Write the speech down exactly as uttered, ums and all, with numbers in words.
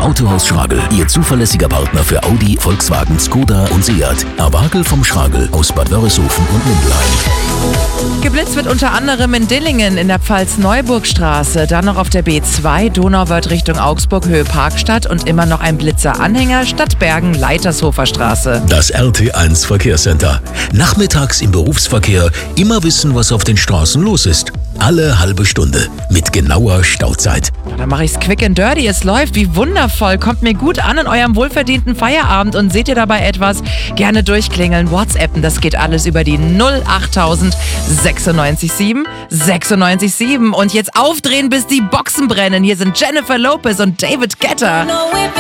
Autohaus Schragel, Ihr zuverlässiger Partner für Audi, Volkswagen, Skoda und Seat. Herr Wagel vom Schragel aus Bad Wörishofen und Mindelheim. Geblitzt wird unter anderem in Dillingen in der Pfalz-Neuburg-Straße, dann noch auf der B zwei Donauwörth Richtung Augsburg Höhe Parkstadt und immer noch ein Blitzer-Anhänger Stadtbergen Leitershofer Straße. Das R T eins Verkehrscenter. Nachmittags im Berufsverkehr immer wissen, was auf den Straßen los ist. Alle halbe Stunde mit genauer Stauzeit. Dann mache ich's quick and dirty. Es läuft wie wundervoll. Kommt mir gut an in eurem wohlverdienten Feierabend und seht ihr dabei etwas? Gerne durchklingeln, WhatsAppen. Das geht alles über die null achttausend sechsundneunzig sieben sechsundneunzig sieben. Und jetzt aufdrehen, bis die Boxen brennen. Hier sind Jennifer Lopez und David Guetta.